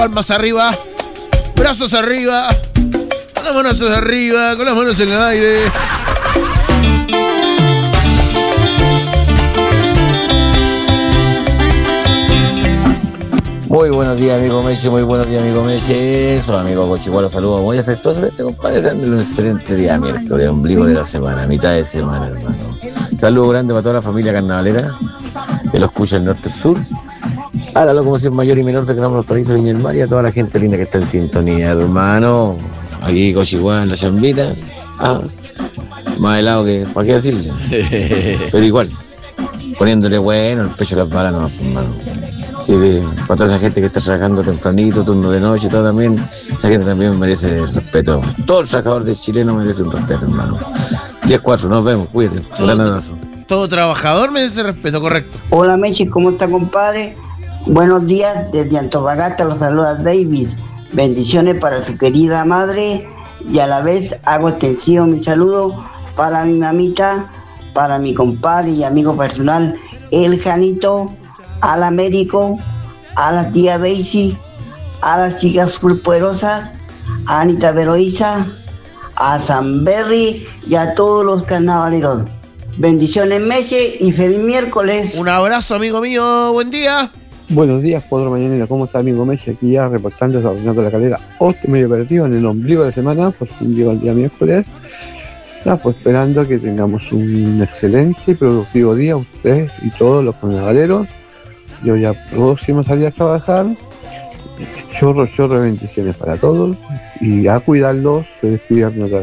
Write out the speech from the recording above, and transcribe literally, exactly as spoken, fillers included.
palmas arriba, brazos arriba, con las manos arriba, con las manos en el aire. Muy buenos días, amigo Meche, muy buenos días, amigo Meche. Su amigo Cochihualo, saludos muy afectuosamente, compadre. Dándole un excelente día miércoles, ombligo de la semana, mitad de semana, hermano. Saludos grande para toda la familia carnavalera que lo escucha el norte y sur. A la locomoción mayor y menor de Gramos Los Paraísos, Viña del Mar, y a toda la gente linda que está en sintonía, hermano. Aquí Cochihualo en la chambita. Ah, más helado que, ¿para qué decirle? Pero igual, poniéndole bueno el pecho a las balas, no, hermano. Sí, para toda esa gente que está trabajando tempranito, turno de noche, todo también, esa gente también merece respeto. Todo el trabajador de chileno merece un respeto, hermano. diez cuatro, nos vemos, cuídate. Un gran abrazo. Todo trabajador merece respeto, correcto. Hola Meche, ¿cómo está, compadre? Buenos días, desde Antofagasta los saluda David. Bendiciones para su querida madre y a la vez hago extensivo mi saludo para mi mamita, para mi compadre y amigo personal, el Janito, a la médico, a la tía Daisy, a las chicas superpoderosas, a Anita Veroiza, a San Berry y a todos los carnavaleros. Bendiciones, Meche, y feliz miércoles. Un abrazo, amigo mío, buen día. Buenos días, Cuadro Mañanero, ¿cómo está, amigo Meche? Aquí ya reportando desde Ordenando la Calera, otro medio operativo en el ombligo de la semana, por fin llegó el día miércoles. Ya, pues esperando que tengamos un excelente y productivo día, ustedes y todos los carnavaleros. Yo ya próximo a salir a trabajar. Chorro, chorro de bendiciones para todos y a cuidarlos, que descuidan